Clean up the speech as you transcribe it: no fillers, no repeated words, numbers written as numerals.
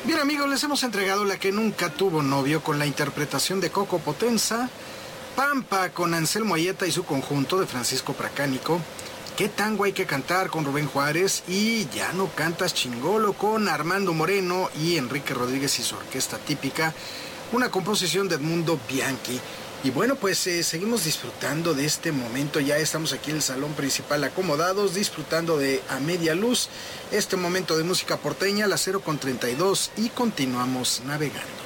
Bien amigos, les hemos entregado La que nunca tuvo novio con la interpretación de Coco Potenza, Pampa con Anselmo Ayeta y su conjunto de Francisco Pracánico, Qué tango hay que cantar con Rubén Juárez y Ya no cantas chingolo con Armando Moreno y Enrique Rodríguez y su orquesta típica, una composición de Edmundo Bianchi. Y bueno, pues seguimos disfrutando de este momento. Ya estamos aquí en el salón principal acomodados, disfrutando de A Media Luz, este momento de música porteña, las 0:32, y continuamos navegando.